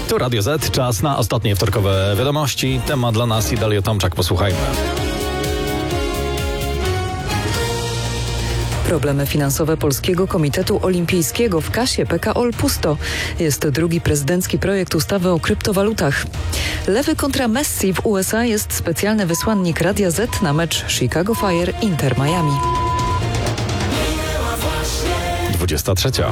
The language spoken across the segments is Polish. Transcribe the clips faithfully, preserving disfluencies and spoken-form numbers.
Tu Radio Z, czas na ostatnie wtorkowe wiadomości. Temat dla nas i Dalia Tomczak, posłuchajmy. Problemy finansowe Polskiego Komitetu Olimpijskiego. W kasie P K O L pusto. Jest drugi prezydencki projekt ustawy o kryptowalutach. Lewy kontra Messi w U S A. Jest specjalny wysłannik Radia Z na mecz Chicago Fire Inter Miami. dwudziesta trzecia.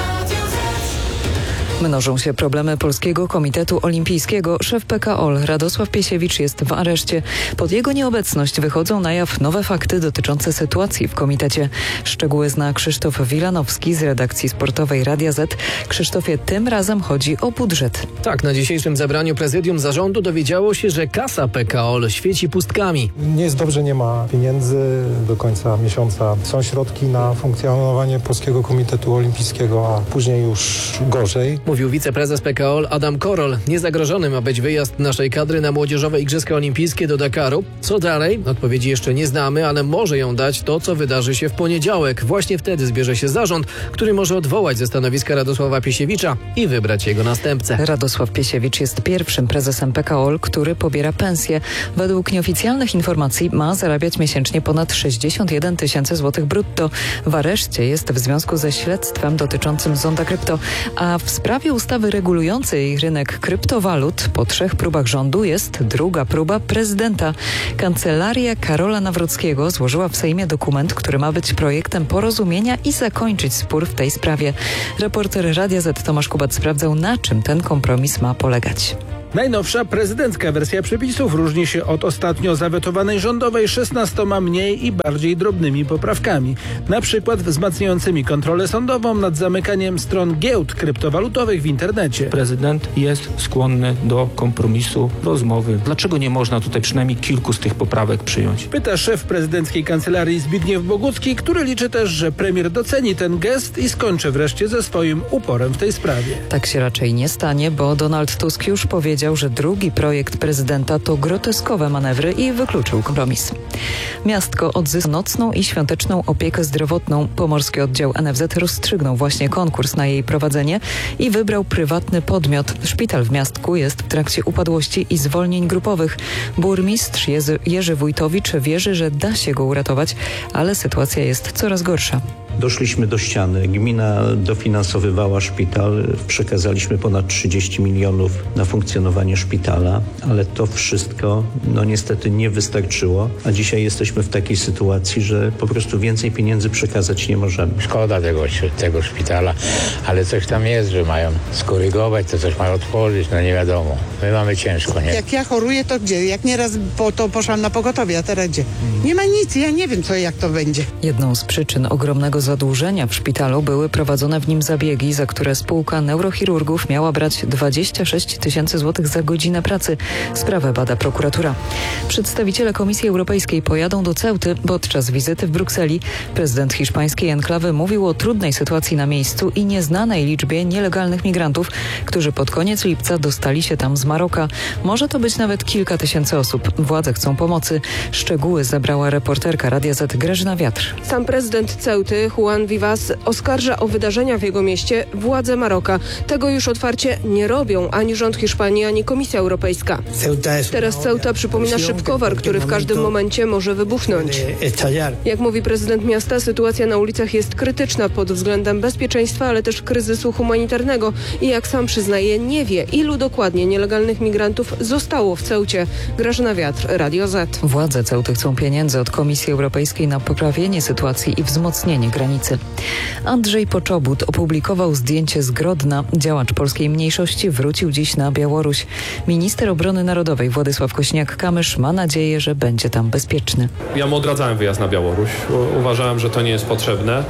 Mnożą się problemy Polskiego Komitetu Olimpijskiego. Szef P K O L Radosław Piesiewicz jest w areszcie. Pod jego nieobecność wychodzą na jaw nowe fakty dotyczące sytuacji w komitecie. Szczegóły zna Krzysztof Wilanowski z redakcji sportowej Radia Z. Krzysztofie, tym razem chodzi o budżet. Tak, na dzisiejszym zebraniu prezydium zarządu dowiedziało się, że kasa P K O L świeci pustkami. Nie jest dobrze, nie ma pieniędzy do końca miesiąca. Są środki na funkcjonowanie Polskiego Komitetu Olimpijskiego, a później już gorzej. Mówił wiceprezes P K O L Adam Korol. Niezagrożony ma być wyjazd naszej kadry na młodzieżowe Igrzyska Olimpijskie do Dakaru. Co dalej? Odpowiedzi jeszcze nie znamy, ale może ją dać to, co wydarzy się w poniedziałek. Właśnie wtedy zbierze się zarząd, który może odwołać ze stanowiska Radosława Piesiewicza i wybrać jego następcę. Radosław Piesiewicz jest pierwszym prezesem P K O L, który pobiera pensję. Według nieoficjalnych informacji ma zarabiać miesięcznie ponad sześćdziesiąt jeden tysięcy złotych brutto. W areszcie jest w związku ze śledztwem dotyczącym Zonda Krypto, a w sprawie ustawy regulującej rynek kryptowalut po trzech próbach rządu jest druga próba prezydenta. Kancelaria Karola Nawrockiego złożyła w Sejmie dokument, który ma być projektem porozumienia i zakończyć spór w tej sprawie. Reporter Radia Z Tomasz Kubat sprawdzał, na czym ten kompromis ma polegać. Najnowsza prezydencka wersja przepisów różni się od ostatnio zawetowanej rządowej szesnastoma mniej i bardziej drobnymi poprawkami. Na przykład wzmacniającymi kontrolę sądową nad zamykaniem stron giełd kryptowalutowych w internecie. Prezydent jest skłonny do kompromisu, rozmowy. Dlaczego nie można tutaj przynajmniej kilku z tych poprawek przyjąć? Pyta szef prezydenckiej kancelarii Zbigniew Bogucki, który liczy też, że premier doceni ten gest i skończy wreszcie ze swoim uporem w tej sprawie. Tak się raczej nie stanie, bo Donald Tusk już powiedział, że drugi projekt prezydenta to groteskowe manewry i wykluczył kompromis. Miastko odzyska nocną i świąteczną opiekę zdrowotną. Pomorski oddział N F Z rozstrzygnął właśnie konkurs na jej prowadzenie i wybrał prywatny podmiot. Szpital w Miastku jest w trakcie upadłości i zwolnień grupowych. Burmistrz Jerzy, Jerzy Wójtowicz wierzy, że da się go uratować, ale sytuacja jest coraz gorsza. Doszliśmy do ściany. Gmina dofinansowywała szpital. Przekazaliśmy ponad trzydzieści milionów na funkcjonowanie szpitala, ale to wszystko no niestety nie wystarczyło, a dzisiaj jesteśmy w takiej sytuacji, że po prostu więcej pieniędzy przekazać nie możemy. Szkoda tego, tego szpitala, ale coś tam jest, że mają skorygować, to coś mają otworzyć, no nie wiadomo. My mamy ciężko, nie? Jak ja choruję, to gdzie? Jak nieraz po to poszłam na pogotowie, a teraz gdzie? Nie ma nic, ja nie wiem, co jak to będzie. Jedną z przyczyn ogromnego zadłużenia w szpitalu były prowadzone w nim zabiegi, za które spółka neurochirurgów miała brać dwadzieścia sześć tysięcy złotych za godzinę pracy. Sprawę bada prokuratura. Przedstawiciele Komisji Europejskiej pojadą do Ceuty. Podczas wizyty w Brukseli prezydent hiszpańskiej enklawy mówił o trudnej sytuacji na miejscu i nieznanej liczbie nielegalnych migrantów, którzy pod koniec lipca dostali się tam z Maroka. Może to być nawet kilka tysięcy osób. Władze chcą pomocy. Szczegóły zebrała reporterka Radia Z Grażyna Wiatr. Sam prezydent Ceuty, Juan Vivas, oskarża o wydarzenia w jego mieście władze Maroka. Tego już otwarcie nie robią ani rząd Hiszpanii, ani Komisja Europejska. Teraz Ceuta przypomina szybkowar, który w każdym momencie może wybuchnąć. Jak mówi prezydent miasta, sytuacja na ulicach jest krytyczna pod względem bezpieczeństwa, ale też kryzysu humanitarnego i jak sam przyznaje, nie wie, ilu dokładnie nielegalnych migrantów zostało w Ceucie. Grażyna Wiatr, Radio Z. Władze Ceuty chcą pieniędzy od Komisji Europejskiej na poprawienie sytuacji i wzmocnienie granicy. Andrzej Poczobut opublikował zdjęcie z Grodna. Działacz polskiej mniejszości wrócił dziś na Białoruś. Minister Obrony Narodowej Władysław Kośniak-Kamysz ma nadzieję, że będzie tam bezpieczny. Ja mu odradzałem wyjazd na Białoruś. Uważałem, że to nie jest potrzebne,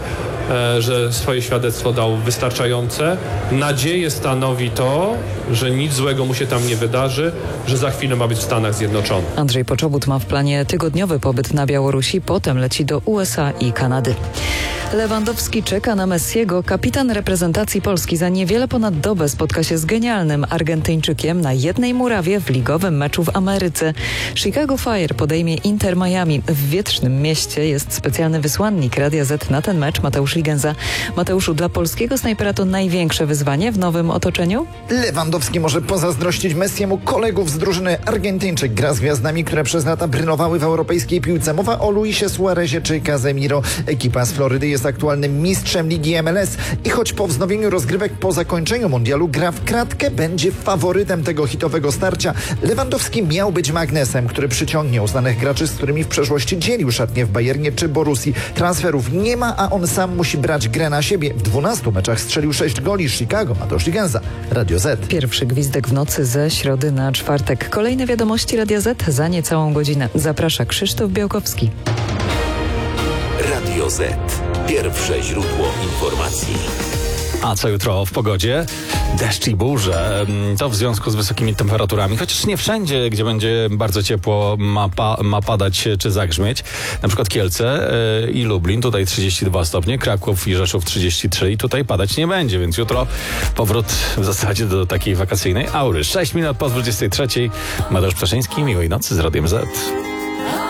że swoje świadectwo dał wystarczające. Nadzieję stanowi to, że nic złego mu się tam nie wydarzy, że za chwilę ma być w Stanach Zjednoczonych. Andrzej Poczobut ma w planie tygodniowy pobyt na Białorusi, potem leci do U S A i Kanady. Lewandowski czeka na Messiego. Kapitan reprezentacji Polski za niewiele ponad dobę spotka się z genialnym Argentyńczykiem na jednej murawie w ligowym meczu w Ameryce. Chicago Fire podejmie Inter Miami. W wietrznym mieście jest specjalny wysłannik Radia Z na ten mecz, Mateusz Ligenza. Mateuszu, dla polskiego snajpera to największe wyzwanie w nowym otoczeniu? Lewandowski może pozazdrościć Messiemu kolegów z drużyny. Argentyńczyk gra z gwiazdami, które przez lata brylowały w europejskiej piłce. Mowa o Luisie Suarezie czy Casemiro. Ekipa z Florydy jest aktualnym mistrzem Ligi M L S i choć po wznowieniu rozgrywek po zakończeniu mundialu gra w kratkę, będzie faworytem tego hitowego starcia. Lewandowski miał być magnesem, który przyciągnie uznanych graczy, z którymi w przeszłości dzielił szatnie w Bayernie czy Borussii. Transferów nie ma, a on sam musi brać grę na siebie. W dwunastu meczach strzelił sześć goli. Chicago, Mateusz Ligenza, Radio Z. Pierwszy gwizdek w nocy ze środy na czwartek. Kolejne wiadomości Radia Z za niecałą godzinę. Zaprasza Krzysztof Białkowski. Radio Z. Pierwsze źródło informacji. A co jutro w pogodzie? Deszcz i burze. To w związku z wysokimi temperaturami. Chociaż nie wszędzie, gdzie będzie bardzo ciepło, ma, pa, ma padać czy zagrzmieć. Na przykład Kielce yy, i Lublin. Tutaj trzydzieści dwa stopnie. Kraków i Rzeszów trzydzieści trzy. I tutaj padać nie będzie. Więc jutro powrót w zasadzie do takiej wakacyjnej aury. sześć minut po dwudziestej trzeciej. Mateusz Ptaszyński. Miłej nocy z Radiem Z.